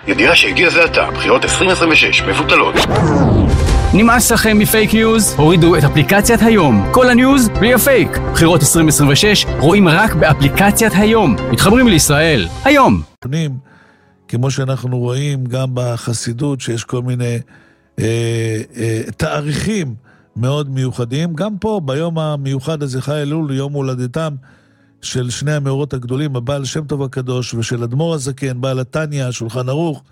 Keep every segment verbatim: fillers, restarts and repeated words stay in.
ידיעה שהגיע זה עתה, בחירות עשרים עשרים ושש מבוטלות. נמאס לכם מפייק ניוז? הורידו את אפליקציית היום. כל הניוז בלי הפייק. בחירות עשרים עשרים ושש רואים רק באפליקציית היום. מתחברים לישראל. היום. כמו שאנחנו רואים גם בחסידות, שיש כל מיני אה, אה, תאריכים מאוד מיוחדים. גם פה, ביום המיוחד הזה, חי אלול, יום הולדתם של שני המאורות הגדולים, הבעל שם טוב הקדוש ושל אדמו"ר הזקן, בעל התניא, שולחן ערוך,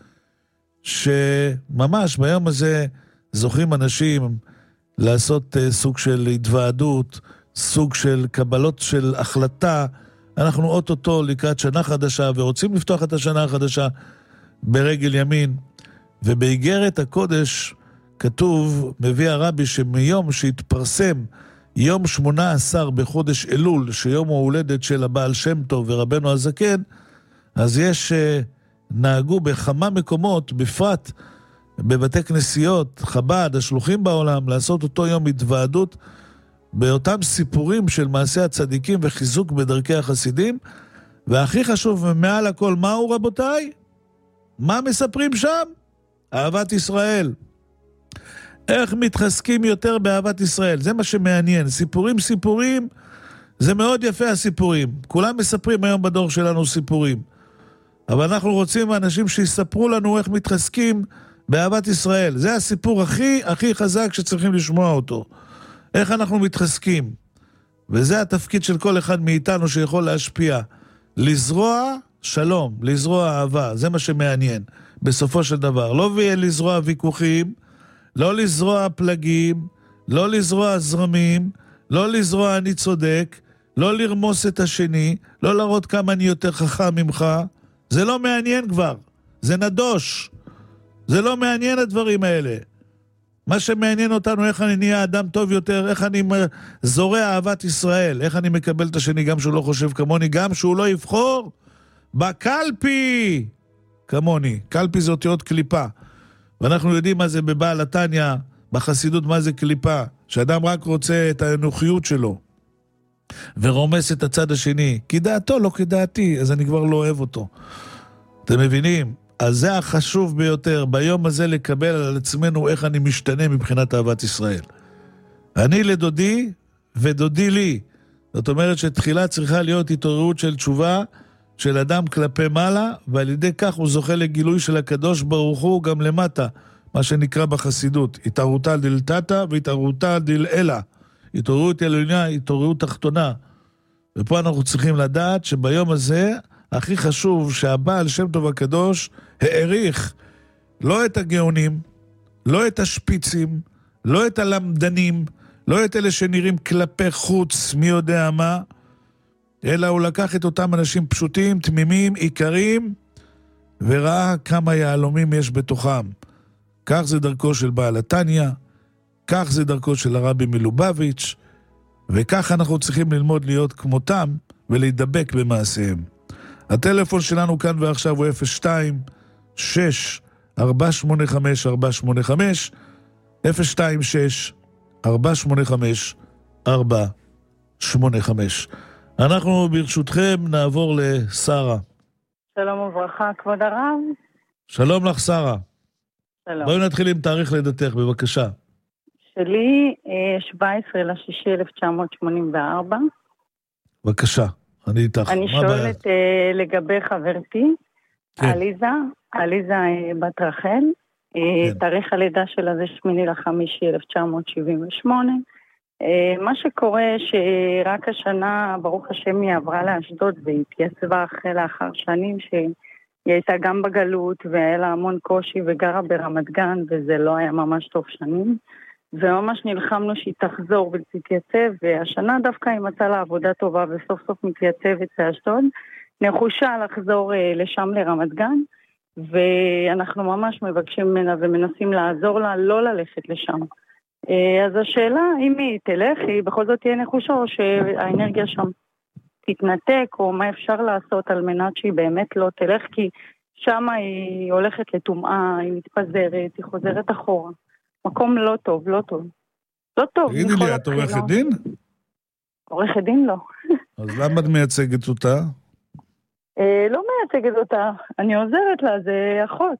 שממש ביום הזה זוכים אנשים לעשות uh, סוג של התוועדות, סוג של קבלות של החלטה. אנחנו אוטוטו לקראת שנה חדשה, ורוצים לפתוח את השנה החדשה ברגל ימין. ובאיגרת הקודש כתוב, מביא הרבי, שמיום שהתפרסם יום שמונה עשר בחודש אלול, שיום ההולדת של הבעל שם טוב ורבנו הזקן, אז יש, uh, נהגו בכמה מקומות, בפרט בבתי כנסיות, חב"ד, השלוחים בעולם, לעשות אותו יום התוועדות באותם סיפורים של מעשי הצדיקים וחיזוק בדרכי החסידים. והכי חשוב מעל הכל, מהו רבותיי? מה מספרים שם? אהבת ישראל. איך מתחזקים יותר באהבת ישראל? זה מה שמעניין. סיפורים סיפורים, זה מאוד יפה הסיפורים. כולם מספרים היום בדור שלנו סיפורים. אבל אנחנו רוצים אנשים שיספרו לנו איך מתחזקים באהבת ישראל. זה הסיפור הכי הכי חזק שצריכים לשמוע אותו. איך אנחנו מתחזקים. וזה התפקיד של כל אחד מאיתנו שיכול להשפיע. לזרוע שלום, לזרוע אהבה. זה מה שמעניין בסופו של דבר. לא לזרוע ויכוחים, לא לזרוע פלגים, לא לזרוע זרמים, לא לזרוע אני צודק, לא לרמוס את השני, לא להראות כמה אני יותר חכם ממך. זה לא מעניין כבר. זה נדוש. זה לא מעניין הדברים האלה. מה שמעניין אותנו, איך אני נהיה אדם טוב יותר, איך אני זורע אהבת ישראל, איך אני מקבל את השני גם שהוא לא חושב כמוני, גם שהוא לא יבחור בקלפי כמוני. קלפי זה אותיות קליפה. ואנחנו יודעים מה זה בבעל התניא, בחסידות מה זה קליפה. שאדם רק רוצה את האנוכיות שלו, ורומס את הצד השני. כי דעתו לא כדעתי, אז אני כבר לא אוהב אותו. אתם מבינים? אז זה החשוב ביותר, ביום הזה לקבל על עצמנו איך אני משתנה מבחינת אהבת ישראל. אני לדודי ודודי לי. זאת אומרת שתחילה צריכה להיות התעוררות של תשובה של אדם כלפי מעלה, ועל ידי כך הוא זוכה לגילוי של הקדוש ברוך הוא גם למטה, מה שנקרא בחסידות. התעוררותה דלתתא והתעוררותה דלעילא. התעוררות עליונה, התעוררות תחתונה. ופה אנחנו צריכים לדעת שביום הזה הכי חשוב שהבעל שם טוב הקדוש העריך לא את הגאונים, לא את השפיצים, לא את הלמדנים, לא את אלה שנראים כלפי חוץ מי יודע מה, אלא הוא לקח את אותם אנשים פשוטים, תמימים, עיקרים, וראה כמה יעלומים יש בתוכם. כך זה דרכו של בעל התניא, כך זה דרכו של הרבי מלובביץ', וכך אנחנו צריכים ללמוד להיות כמותם ולהידבק במעשיהם. הטלפון שלנו כאן ועכשיו הוא אפס שתיים שש ארבע שמונה חמש ארבע שמונה חמש, אפס שתיים שש ארבע שמונה חמש ארבע שמונה חמש. אנחנו ברשותכם נעבור לשרה. שלום וברכה, כבוד הרב. שלום לך שרה. שלום. בואי נתחיל עם תאריך לידתך, בבקשה. שלי שבע עשרה לשישי אלף תשע מאות שמונים וארבע. בבקשה. אני איתך. אני שואלת uh, לגבי חברתי, כן. עליזה, עליזה uh, בת רחל, כן. uh, תאריך הלידה שלה זה שמיני לחמישי אלף תשע מאות שבעים ושמונה. Uh, מה שקורה שרק השנה, ברוך השם, היא עברה לאשדוד והיא התייצבה אחרי לאחר שנים שהיא הייתה גם בגלות והיה לה המון קושי וגרה ברמת גן וזה לא היה ממש טוב שנים. וממש נלחמנו שהיא תחזור ותתייצב, והשנה דווקא היא מצאה לה עבודה טובה וסוף סוף מתייצבת באשדוד, נחושה לחזור לשם לרמת גן, ואנחנו ממש מבקשים ממנה ומנסים לעזור לה לא ללכת לשם. אז השאלה, אם היא תלך, היא בכל זאת תהיה נחושה, או שהאנרגיה שם תתנתק, או מה אפשר לעשות על מנת שהיא באמת לא תלך, כי שם היא הולכת לטומאה, היא מתפזרת, היא חוזרת אחורה. מקום לא טוב, לא טוב. לא טוב. תגידי לי, את עורכת דין? עורכת דין לא. אז למה את מייצגת אותה? לא מייצגת אותה, אני עוזרת לה, זה אחות.